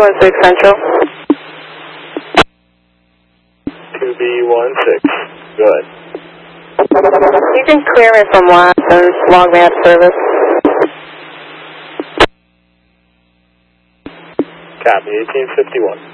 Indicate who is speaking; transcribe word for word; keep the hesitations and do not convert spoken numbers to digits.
Speaker 1: one six Central.
Speaker 2: two B one six. Go ahead.
Speaker 1: You can clear me from last and log me out of service.
Speaker 2: Copy, eighteen fifty-one.